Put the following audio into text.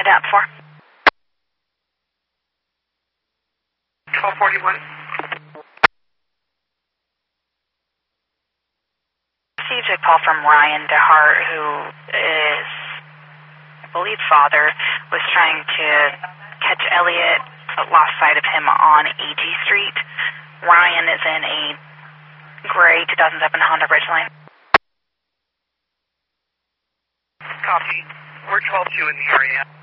that for? 1241. Received a call from Ryan DeHart, who is, I believe, father, was trying to catch Elliot, but lost sight of him on AG Street. Ryan is in a gray 2007 Honda Ridgeline. Copy. We're 12-2 in the area.